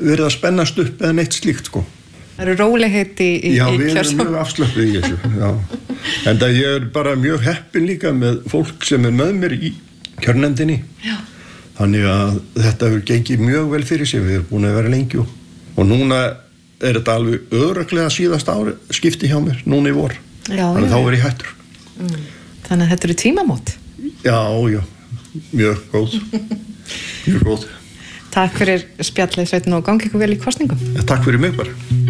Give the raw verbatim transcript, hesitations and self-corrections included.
verið að spennast upp eða neitt slíkt sko. Það eru rólegheit í, í Já, í við erum mjög afslöppuð í þessu, já. En það ég er bara mjög heppin líka með fólk sem er með mér í kjörnefndinni. Já. Þannig að þetta hefur gengið mjög vel fyrir sig, við erum búin að vera lengi og, og núna er þetta alveg örugglega síðast ári skipti hjá mér, núna í vor. Já, Þannig já. þá er ég hættur. Mm. Þannig að þetta eru tímamót. Já, já, mjög góð, mjög góð. Takk fyrir spjallið, Sveinn, og gangi ykkur vel í kosningum. Takk fyrir mig bara.